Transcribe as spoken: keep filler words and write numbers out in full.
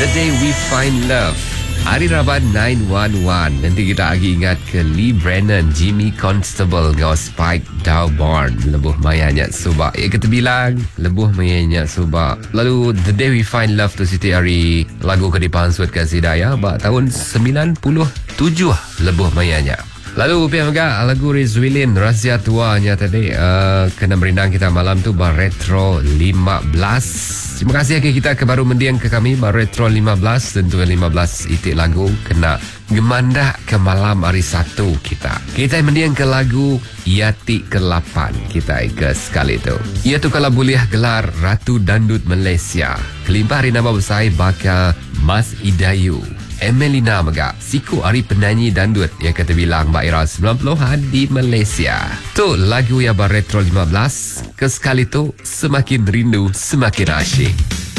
The Day We Find Love. Hari Raban sembilan satu satu. Nanti kita lagi ingat ke Lee Brennan, Jimmy Constable dengan Spike Dawborn. Lebuh mayanya subak. Ya kita bilang lebuh mayanya subak. Lalu The Day We Find Love tu Siti hari lagu kedipahan suat Kasidaya ba tahun sembilan puluh tujuh lebuh mayanya. Lalu pihak juga lagu Rizwilin Rahsia Tuanya tadi uh, kena merindang kita malam tu bar Retro lima belas. Terima kasih ke kita ke baru mendiang ke kami bar Retro lima belas. Tentu lima belas itik lagu kena gemanda ke malam hari satu kita. Kita mendiang ke lagu Yati ke lapan kita ke sekali tu. Ia tu kalau boleh gelar Ratu Dandut Malaysia. Kelimpah hari nama besar baka Mas Idayu. Emelina Mega, siku hari penyanyi dandut yang kata bilang Mbak Ira sembilan puluhan di Malaysia. Tu lagu yang bar Retro lima belas. Kesekali tu semakin rindu semakin asyik.